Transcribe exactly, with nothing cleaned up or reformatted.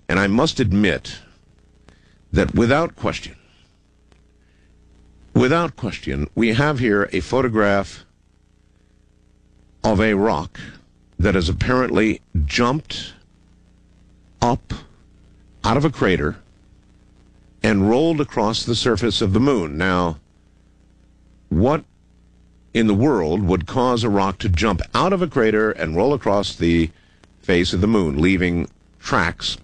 And I must admit that without question, without question, we have here a photograph of a rock that has apparently jumped up out of a crater and rolled across the surface of the moon. Now, what in the world would cause a rock to jump out of a crater and roll across the face of the moon, leaving tracks